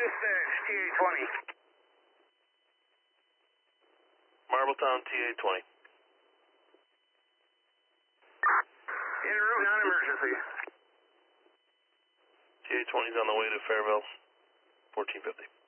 Dispatch, TA-20. Marbletown, TA-20. En route, non-emergency. TA-20's on the way to Fairville, 1450.